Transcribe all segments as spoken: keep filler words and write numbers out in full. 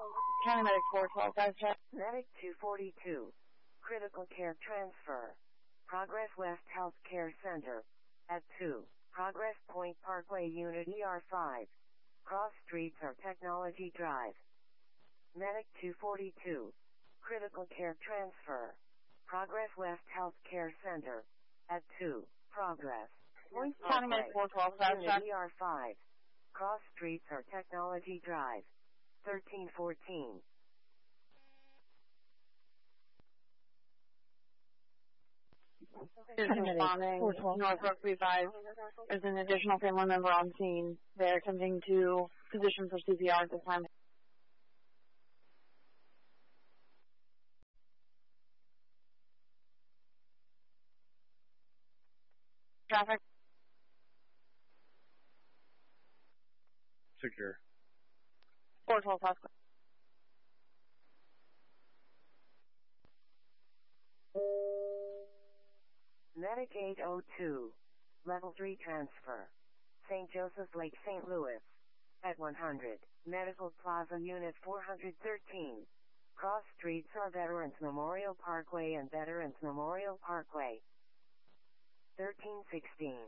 County Medic four twelve, five check. Medic two forty-two. Critical care transfer. Progress West Health Care Center. At two. Progress Point Parkway Unit E R five. Cross Streets or Technology Drive. Medic two forty-two. Critical care transfer. Progress West Health Care Center. At two. Progress. Point County Parkway. Medic four twelve, five Unit check. E R five. Cross Streets or Technology Drive. thirteen fourteen. Is responding. Northbrook B five. There's an additional family member on scene. They're attempting to position for C P R at this time. Traffic. Secure. four twelve, five. Medic eight oh two. Level three transfer. Saint Joseph's Lake, Saint Louis. At one hundred. Medical Plaza Unit four thirteen. Cross Streets are Veterans Memorial Parkway and Veterans Memorial Parkway. thirteen sixteen.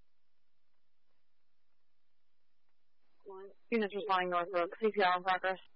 Units responding Northbrook. C P R in progress.